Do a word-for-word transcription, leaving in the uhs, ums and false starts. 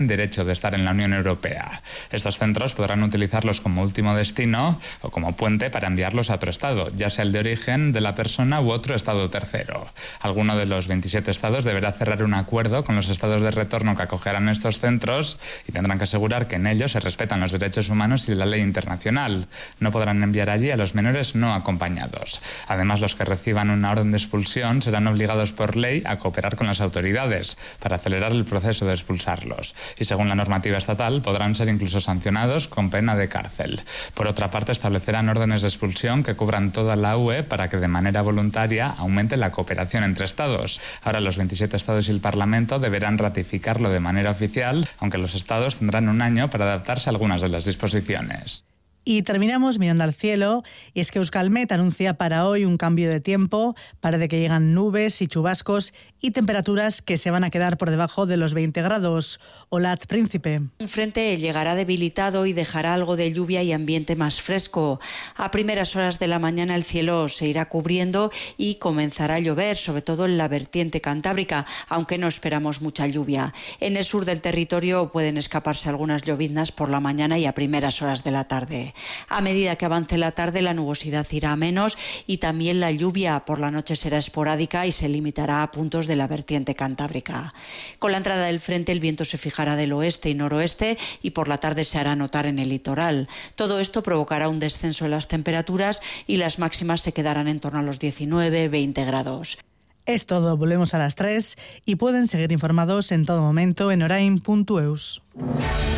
derecho de estar en la Unión Europea. Estos centros podrán utilizarlos como último destino o como puente para enviarlos a otro estado, ya sea el de origen de la persona u otro estado tercero. Alguno de los veintisiete estados deberá cerrar un acuerdo con los estados de retorno que acogerán estos centros y tendrán que asegurar que en ellos se respetan los derechos humanos y la ley internacional. No podrán enviar allí a los menores no acompañados. Además, los que reciban una orden de expulsión serán obligados por ley a cooperar con las autoridades para acelerar el proceso de expulsarlos. Y según la normativa estatal, podrán ser incluso sancionados con pena de cárcel. Por otra parte, establecerán órdenes de expulsión que cubran toda la U E para que de manera voluntaria aumente la cooperación entre estados. Ahora los veintisiete estados y el Parlamento deberán ratificarlo de manera oficial, aunque los estados tendrán un año para adaptarse a algunas de las disposiciones. Y terminamos mirando al cielo, y es que Euskalmet anuncia para hoy un cambio de tiempo, parece que llegan nubes y chubascos y temperaturas que se van a quedar por debajo de los veinte grados. Olatz Príncipe. Un frente llegará debilitado y dejará algo de lluvia y ambiente más fresco. A primeras horas de la mañana el cielo se irá cubriendo y comenzará a llover, sobre todo en la vertiente cantábrica, aunque no esperamos mucha lluvia. En el sur del territorio pueden escaparse algunas lloviznas por la mañana y a primeras horas de la tarde. A medida que avance la tarde, la nubosidad irá a menos y también la lluvia por la noche será esporádica y se limitará a puntos de la vertiente cantábrica. Con la entrada del frente, el viento se fijará del oeste y noroeste y por la tarde se hará notar en el litoral. Todo esto provocará un descenso de las temperaturas y las máximas se quedarán en torno a los diecinueve a veinte grados. Es todo, volvemos a las tres y pueden seguir informados en todo momento en orain punto eus.